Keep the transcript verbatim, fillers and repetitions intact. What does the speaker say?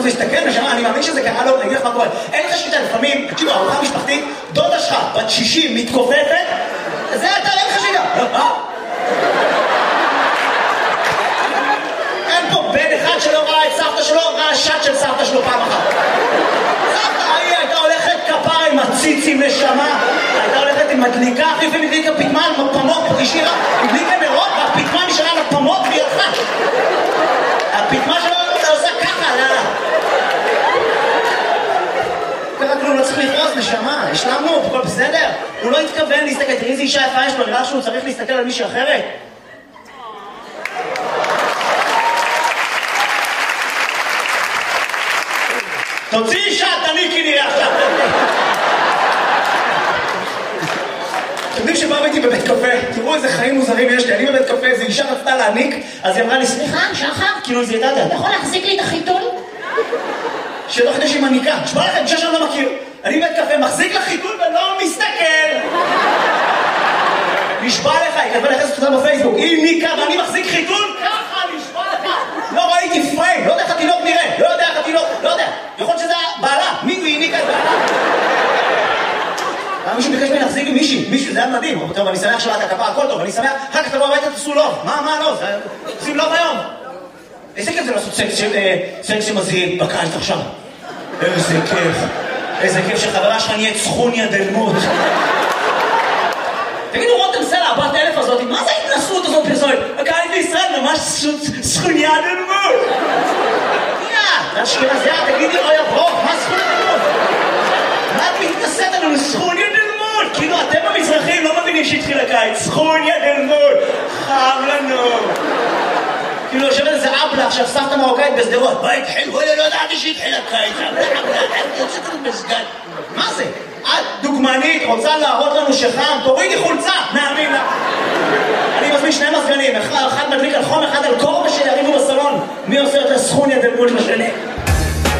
כזה הסתכל, נשמה, אני מאמין שזה קרה לו, אני אגיד לך מה קורה. אין לך שליטה, לפעמים, תקשיבו, ארוחה משפחתית, דודה שלך, בת שישים, מתכופפת, זה אתה, אין לך שליטה. אה? אין פה בן אחד שלא ראה את סבתא שלו, ראה שט של סבתא שלו פעם אחת. סבתא, היא הייתה הולכת כפרה עם הציצים נשמה, הייתה הולכת עם מדליקה, אחרי לפעמים הדליקה פתמן, פמות, השאירה, הדליקה נרות, והפתמן נשארה לפמות והיא הלכה. הפתמן שלו עושה ככה, לאללה. ככה כלום, לא צריך לפרוס, נשמה, השלמנו, הכל בסדר. הוא לא התכוון להסתכל, תראי איזה אישה יפה יש לו, נראה שהוא צריך להסתכל על מישהי אחרת. תוציא שעתני כנראה עכשיו. אתם יודעים שבאו איתי בבית קפה, תראו איזה חיים מוזרים יש לי, אני בבית קפה, איזו אישה רצתה להעניק, אז היא אמרה לי, סליחה, שחר, כאילו זה ידעת, אתה יכול להחזיק לי את החיתול? שלא חדש עם מעניקה, תשמע לכם, אישה שאני לא מכיר, אני בבית קפה, מחזיק לחיתול ולא מסתכל. נשבע לך, היא כתבה לחסת אותה בפייסבוק, היא ניקה ואני מחזיק חיתול, ככה, נשבע לך. לא ראיתי פריים, לא יודע איך התינוק נראה, לא יודע איך התינוק, לא יודע. יכול להיות שזה בעלה, מי היא ניקה את בעלה? מישהו ביקש ממני להחזיק עם מישהי, מישהו, זה היה מדהים. טוב, אני שמח שלאת הכפה, הכל טוב, אני שמח, אחר כך תבוא הביתה, תעשו לוב. מה, מה לא? עושים לוב היום. איזה כיף זה לעשות סקס שמזהים בקיץ עכשיו. איזה כיף. איזה כיף שחברה שלך נהיית סכוניה דלמות. תגידו, רותם סלע, הבת אלף הזאת, מה זה ההתנסות הזאת פרסומת? הקיץ בישראל ממש סכוניה דלמות. יא, אשכנזיה, תגידי, אוי הברוק, מה סכוניה דלמות? מה את מתנסית עלינו? סכוניה דלמות! כאילו אתם המזרחים לא מבינים שהתחיל הקיץ. סכוניה דלמות! חם לנו! כאילו יושבת איזה אבלה עכשיו סבתא מרוקאית בסדרות. מה התחיל? וואלה לא ידעתי שהתחיל הקיץ. יוצאת לנו מסגד. מה זה? את דוגמנית, רוצה להראות לנו שחם, תורידי חולצה! נאמין לה! אני מזמין שני מזגנים, אחד מדליק על חום, אחד על קור, ושיריבו בסלון. מי עושה יותר סכוניה דלמות לשני?